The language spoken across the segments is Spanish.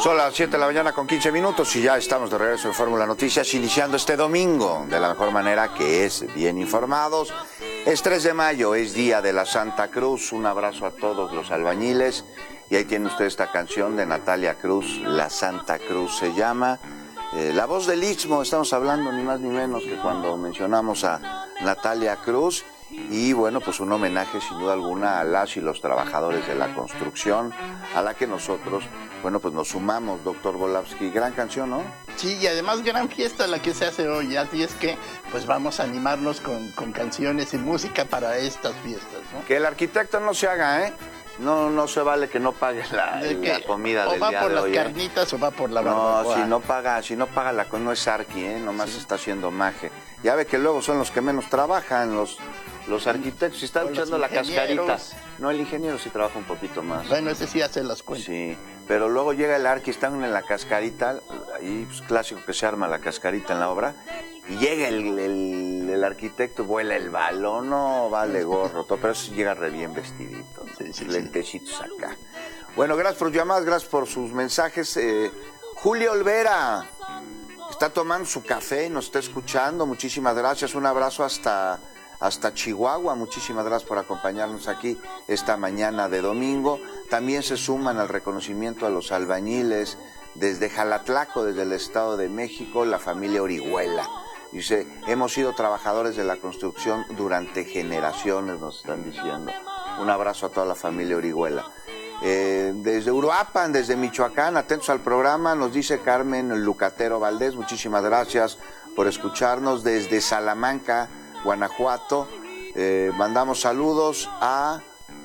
Son las 7 de la mañana con 15 minutos y ya estamos de regreso en Fórmula Noticias, iniciando este domingo de la mejor manera, que es bien informados. Es 3 de mayo, es Día de la Santa Cruz. Un abrazo a todos los albañiles. Y ahí tiene usted esta canción de Natalia Cruz, La Santa Cruz se llama. La voz del Istmo, estamos hablando ni más ni menos que cuando mencionamos a Natalia Cruz. Y bueno, pues un homenaje sin duda alguna a las y los trabajadores de la construcción, a la que nosotros, bueno, pues nos sumamos, doctor Volavsky. Gran canción, ¿no? Sí, y además gran fiesta la que se hace hoy, así es que pues vamos a animarnos con canciones y música para estas fiestas, ¿no? Que el arquitecto no se haga, ¿eh? No se vale que no pague la comida del día de hoy. O va por las carnitas o va por la barbacoa. No, si no paga la no es arqui, nomás sí. Está haciendo maje. Ya ve que luego son los que menos trabajan, los arquitectos, si están echando la cascarita. No, el ingeniero sí trabaja un poquito más. Bueno, ese sí hace las cuentas. Sí, pero luego llega el arqui, están en la cascarita, ahí pues clásico que se arma la cascarita en la obra, y llega el arquitecto, vuela el balón, no vale gorro, todo, pero eso sí llega re bien vestidito, lentecitos acá. Bueno, gracias por sus llamadas, gracias por sus mensajes. Julio Olvera está tomando su café, nos está escuchando, muchísimas gracias, un abrazo hasta Chihuahua, muchísimas gracias por acompañarnos aquí esta mañana de domingo. También se suman al reconocimiento a los albañiles desde Jalatlaco, desde el Estado de México, la familia Orihuela. Dice, hemos sido trabajadores de la construcción durante generaciones, nos están diciendo. Un abrazo a toda la familia Orihuela. Desde Uruapan, desde Michoacán, atentos al programa, nos dice Carmen Lucatero Valdés, muchísimas gracias por escucharnos. Desde Salamanca, Guanajuato, mandamos saludos a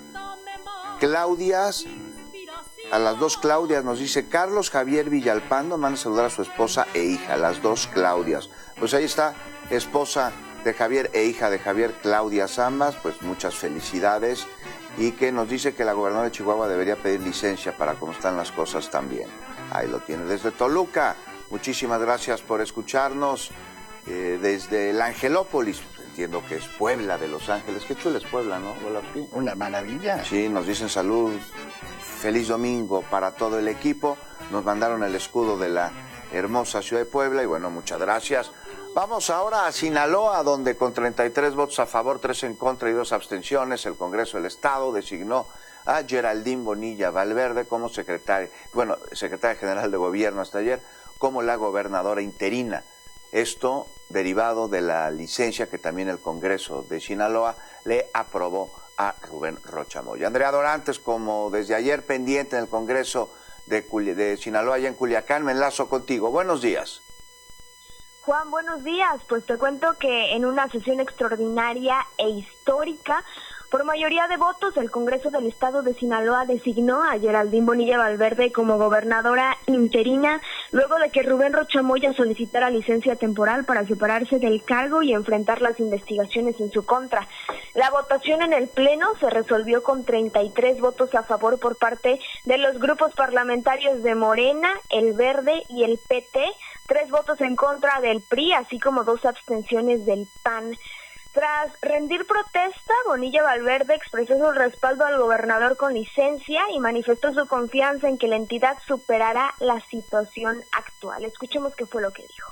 Claudias, a las dos Claudias, nos dice Carlos Javier Villalpando, manda a saludar a su esposa e hija, las dos Claudias. Pues ahí está, esposa de Javier e hija de Javier, Claudias ambas, pues muchas felicidades. Y que nos dice que la gobernadora de Chihuahua debería pedir licencia para cómo están las cosas también. Ahí lo tiene. Desde Toluca, muchísimas gracias por escucharnos. Desde el Angelópolis, entiendo que es Puebla de Los Ángeles. Qué chula es Puebla, ¿no? Una maravilla. Sí, nos dicen salud, feliz domingo para todo el equipo. Nos mandaron el escudo de la hermosa ciudad de Puebla y bueno, muchas gracias. Vamos ahora a Sinaloa, donde con 33 votos a favor, 3 en contra y 2 abstenciones, el Congreso del Estado designó a Geraldine Bonilla Valverde como secretaria general de gobierno hasta ayer, como la gobernadora interina. Esto derivado de la licencia que también el Congreso de Sinaloa le aprobó a Rubén Rocha Moya. Andrea Dorantes, como desde ayer pendiente en el Congreso de Sinaloa, allá en Culiacán, me enlazo contigo. Buenos días. Juan, buenos días. Pues te cuento que en una sesión extraordinaria e histórica, por mayoría de votos, el Congreso del Estado de Sinaloa designó a Geraldine Bonilla Valverde como gobernadora interina, luego de que Rubén Rocha Moya solicitara licencia temporal para separarse del cargo y enfrentar las investigaciones en su contra. La votación en el Pleno se resolvió con 33 votos a favor por parte de los grupos parlamentarios de Morena, El Verde y el PT, 3 votos en contra del PRI, así como 2 abstenciones del PAN. Tras rendir protesta, Bonilla Valverde expresó su respaldo al gobernador con licencia y manifestó su confianza en que la entidad superará la situación actual. Escuchemos qué fue lo que dijo.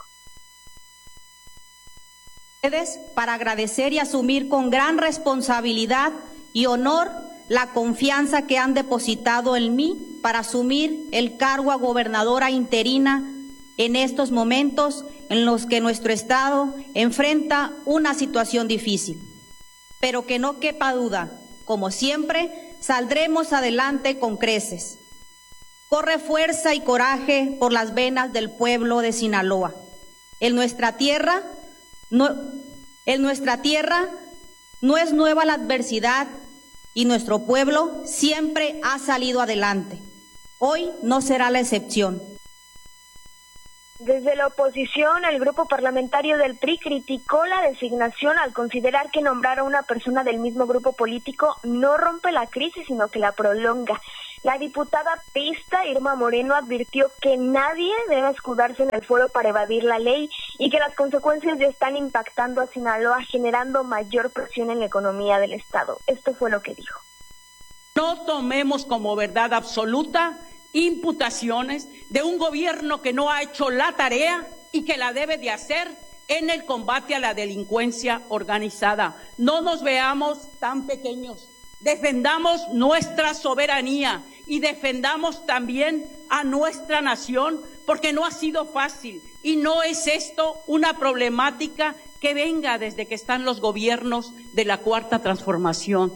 Para agradecer y asumir con gran responsabilidad y honor la confianza que han depositado en mí para asumir el cargo a gobernadora interina en estos momentos en los que nuestro Estado enfrenta una situación difícil. Pero que no quepa duda, como siempre, saldremos adelante con creces. Corre fuerza y coraje por las venas del pueblo de Sinaloa. En nuestra tierra no es nueva la adversidad y nuestro pueblo siempre ha salido adelante. Hoy no será la excepción. Desde la oposición, el grupo parlamentario del PRI criticó la designación al considerar que nombrar a una persona del mismo grupo político no rompe la crisis, sino que la prolonga. La diputada priista Irma Moreno advirtió que nadie debe escudarse en el fuero para evadir la ley y que las consecuencias ya están impactando a Sinaloa, generando mayor presión en la economía del Estado. Esto fue lo que dijo. No tomemos como verdad absoluta imputaciones de un gobierno que no ha hecho la tarea y que la debe de hacer en el combate a la delincuencia organizada. No nos veamos tan pequeños. Defendamos nuestra soberanía y defendamos también a nuestra nación, porque no ha sido fácil y no es esto una problemática que venga desde que están los gobiernos de la Cuarta Transformación.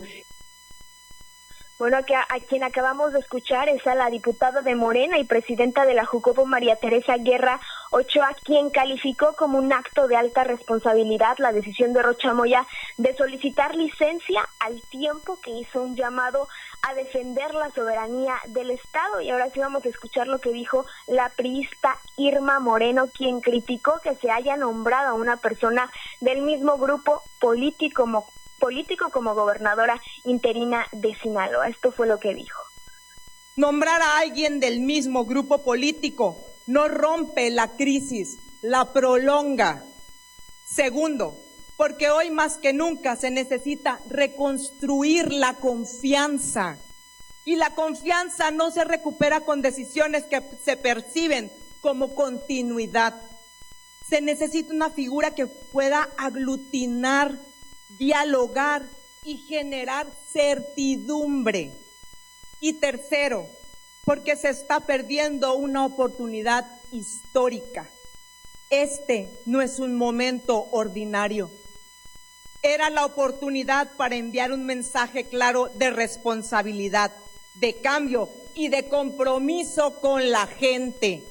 Bueno, a quien acabamos de escuchar es a la diputada de Morena y presidenta de la Jucopo, María Teresa Guerra Ochoa, quien calificó como un acto de alta responsabilidad la decisión de Rocha Moya de solicitar licencia, al tiempo que hizo un llamado a defender la soberanía del Estado. Y ahora sí vamos a escuchar lo que dijo la priista Irma Moreno, quien criticó que se haya nombrado a una persona del mismo grupo político como gobernadora interina de Sinaloa. Esto fue lo que dijo. Nombrar a alguien del mismo grupo político no rompe la crisis, la prolonga. Segundo, porque hoy más que nunca se necesita reconstruir la confianza. Y la confianza no se recupera con decisiones que se perciben como continuidad. Se necesita una figura que pueda aglutinar, dialogar y generar certidumbre. Y tercero, porque se está perdiendo una oportunidad histórica. Este no es un momento ordinario. Era la oportunidad para enviar un mensaje claro de responsabilidad, de cambio y de compromiso con la gente.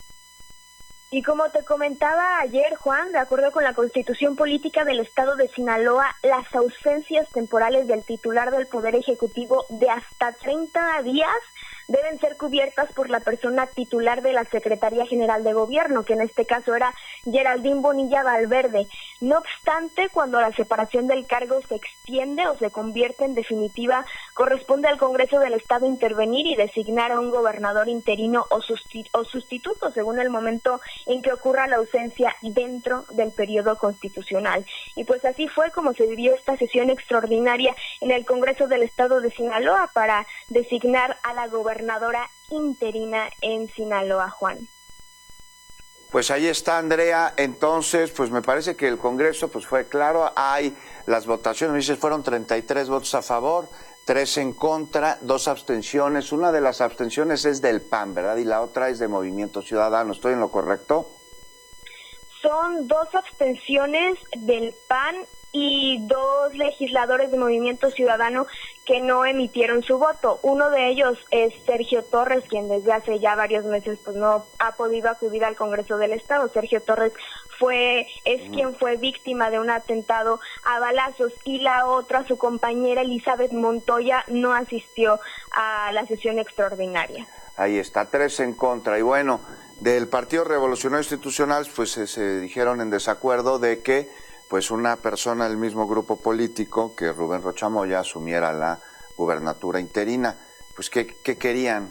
Y como te comentaba ayer, Juan, de acuerdo con la Constitución Política del Estado de Sinaloa, las ausencias temporales del titular del Poder Ejecutivo de hasta 30 días deben ser cubiertas por la persona titular de la Secretaría General de Gobierno, que en este caso era Geraldine Bonilla Valverde. No obstante, cuando la separación del cargo se extiende o se convierte en definitiva, corresponde al Congreso del Estado intervenir y designar a un gobernador interino o sustituto, según el momento en que ocurra la ausencia dentro del periodo constitucional. Y pues así fue como se vivió esta sesión extraordinaria en el Congreso del Estado de Sinaloa para designar a la gobernadora interina en Sinaloa, Juan. Pues ahí está, Andrea. Entonces, pues me parece que el Congreso pues fue claro. Hay las votaciones, me dices, fueron 33 votos a favor, 3 en contra, 2 abstenciones. Una de las abstenciones es del PAN, ¿verdad? Y la otra es de Movimiento Ciudadano. ¿Estoy en lo correcto? Son 2 abstenciones del PAN y 2 legisladores de Movimiento Ciudadano que no emitieron su voto. Uno de ellos es Sergio Torres, quien desde hace ya varios meses pues no ha podido acudir al Congreso del Estado. Sergio Torres quien fue víctima de un atentado a balazos, y la otra, su compañera Elizabeth Montoya, no asistió a la sesión extraordinaria. Ahí está, 3 en contra. Y bueno, del Partido Revolucionario Institucional pues se dijeron en desacuerdo de que pues una persona del mismo grupo político, que Rubén Rocha Moya, asumiera la gubernatura interina. Pues ¿qué querían?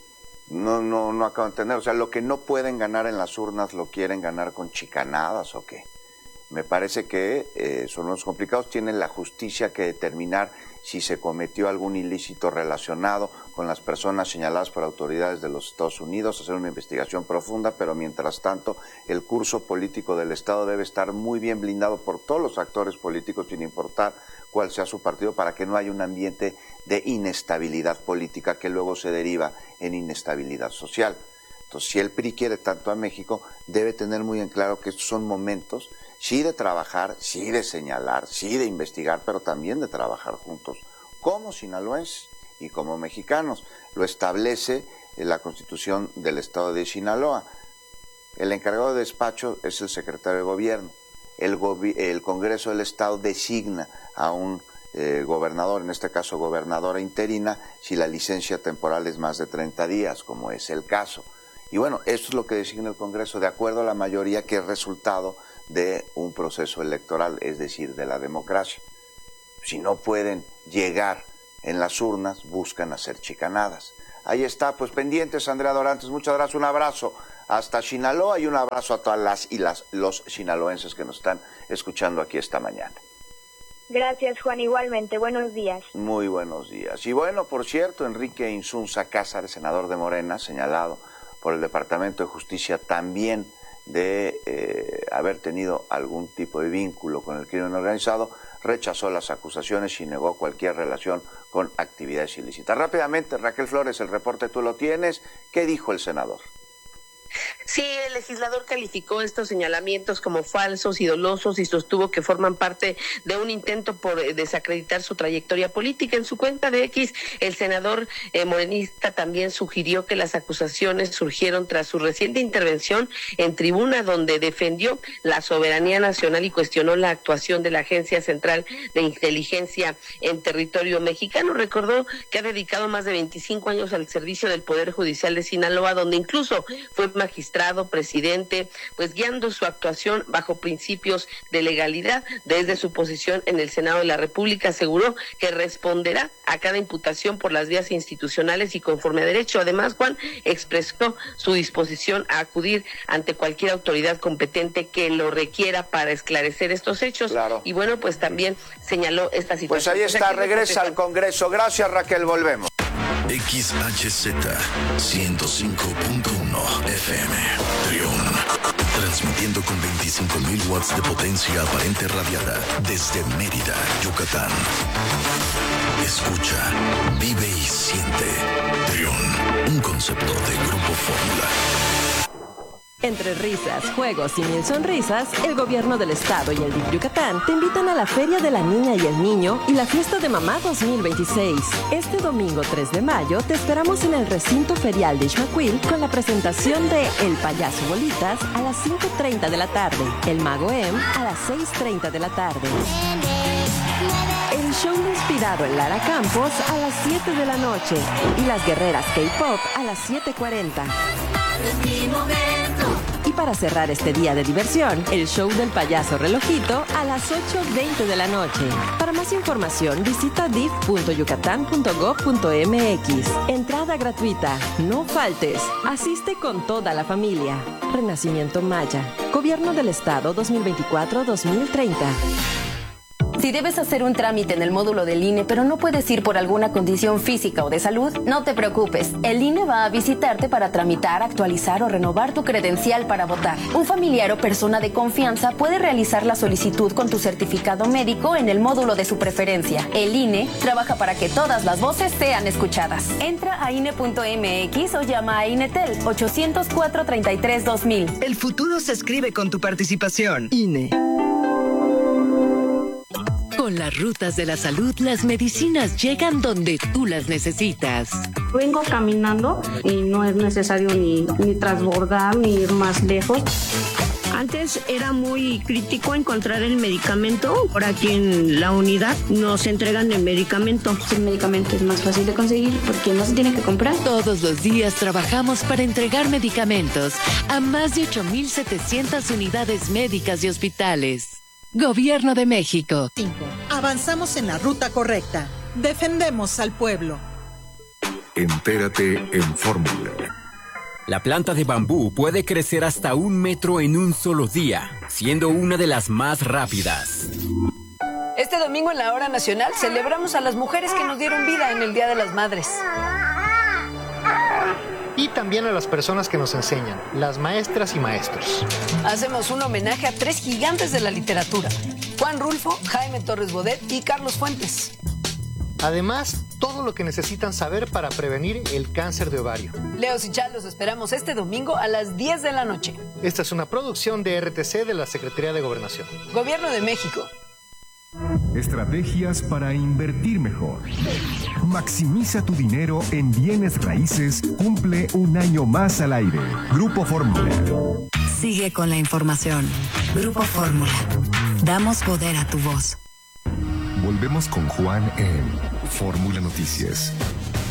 No acabo de entender. O sea, lo que no pueden ganar en las urnas, ¿lo quieren ganar con chicanadas o qué? Me parece que son los complicados. Tienen la justicia que determinar si se cometió algún ilícito relacionado con las personas señaladas por autoridades de los Estados Unidos, hacer una investigación profunda, pero mientras tanto el curso político del Estado debe estar muy bien blindado por todos los actores políticos, sin importar cuál sea su partido, para que no haya un ambiente de inestabilidad política que luego se deriva en inestabilidad social. Entonces, si el PRI quiere tanto a México, debe tener muy en claro que estos son momentos, sí de trabajar, sí de señalar, sí de investigar, pero también de trabajar juntos, como sinaloenses y como mexicanos. Lo establece la Constitución del Estado de Sinaloa. El encargado de despacho es el secretario de Gobierno. El Congreso del Estado designa a un gobernador, en este caso gobernadora interina, si la licencia temporal es más de 30 días, como es el caso. Y bueno, esto es lo que designa el Congreso, de acuerdo a la mayoría, que es resultado de un proceso electoral, es decir, de la democracia. Si no pueden llegar en las urnas, buscan hacer chicanadas. Ahí está, pues pendientes, Andrea Dorantes, muchas gracias, un abrazo hasta Sinaloa y un abrazo a todas los sinaloenses que nos están escuchando aquí esta mañana. Gracias, Juan, igualmente. Buenos días. Muy buenos días. Y bueno, por cierto, Enrique Insunza Cázares, senador de Morena, señalado por el Departamento de Justicia también de haber tenido algún tipo de vínculo con el crimen organizado, rechazó las acusaciones y negó cualquier relación con actividades ilícitas. Rápidamente, Raquel Flores, el reporte tú lo tienes. ¿Qué dijo el senador? Sí, el legislador calificó estos señalamientos como falsos y dolosos y sostuvo que forman parte de un intento por desacreditar su trayectoria política. En su cuenta de X, el senador morenista también sugirió que las acusaciones surgieron tras su reciente intervención en tribuna, donde defendió la soberanía nacional y cuestionó la actuación de la Agencia Central de Inteligencia en territorio mexicano. Recordó que ha dedicado más de 25 años al servicio del Poder Judicial de Sinaloa, donde incluso fue magistrado, presidente, pues guiando su actuación bajo principios de legalidad. Desde su posición en el Senado de la República aseguró que responderá a cada imputación por las vías institucionales y conforme a derecho. Además, Juan expresó su disposición a acudir ante cualquier autoridad competente que lo requiera para esclarecer estos hechos. Claro. Y bueno, pues también señaló esta situación. Pues ahí está, regresa al Congreso. Gracias, Raquel, volvemos. XHZ 105.1 FM Trión, transmitiendo con 25.000 watts de potencia aparente radiada desde Mérida, Yucatán. Escucha, vive y siente. Trión, un concepto de Grupo Fórmula. Entre risas, juegos y mil sonrisas, el gobierno del estado y el DIF Yucatán te invitan a la Feria de la Niña y el Niño y la Fiesta de Mamá 2026. Este domingo 3 de mayo te esperamos en el recinto ferial de Ixmaquil con la presentación de El Payaso Bolitas a las 5:30 de la tarde, El Mago M a las 6:30 de la tarde. El show inspirado en Lara Campos a las 7 de la noche y las guerreras K-pop a las 7:40. Y para cerrar este día de diversión, el show del payaso relojito a las 8:20 de la noche. Para más información, visita dif.yucatán.gov.mx. Entrada gratuita. No faltes. Asiste con toda la familia. Renacimiento Maya. Gobierno del Estado 2024-2030. Si debes hacer un trámite en el módulo del INE, pero no puedes ir por alguna condición física o de salud, no te preocupes. El INE va a visitarte para tramitar, actualizar o renovar tu credencial para votar. Un familiar o persona de confianza puede realizar la solicitud con tu certificado médico en el módulo de su preferencia. El INE trabaja para que todas las voces sean escuchadas. Entra a INE.mx o llama a INETEL 800-433-2000. El futuro se escribe con tu participación. INE. Con las rutas de la salud, las medicinas llegan donde tú las necesitas. Vengo caminando y no es necesario ni transbordar ni ir más lejos. Antes era muy crítico encontrar el medicamento. Por aquí en la unidad nos entregan el medicamento. El medicamento es más fácil de conseguir porque no se tiene que comprar. Todos los días trabajamos para entregar medicamentos a más de 8,700 unidades médicas y hospitales. Gobierno de México. 5. Avanzamos en la ruta correcta. Defendemos al pueblo. Entérate en Fórmula. La planta de bambú puede crecer hasta 1 metro en un solo día, siendo una de las más rápidas. Este domingo en la Hora Nacional celebramos a las mujeres que nos dieron vida en el Día de las Madres. Y también a las personas que nos enseñan, las maestras y maestros. Hacemos un homenaje a 3 gigantes de la literatura: Juan Rulfo, Jaime Torres Bodet y Carlos Fuentes. Además, todo lo que necesitan saber para prevenir el cáncer de ovario. Leo y Chal los esperamos este domingo a las 10 de la noche. Esta es una producción de RTC de la Secretaría de Gobernación. Gobierno de México. Estrategias para invertir mejor. Maximiza tu dinero en bienes raíces. Cumple 1 año más al aire. Grupo Fórmula. Sigue con la información. Grupo Fórmula. Damos poder a tu voz. Volvemos con Juan en Fórmula Noticias.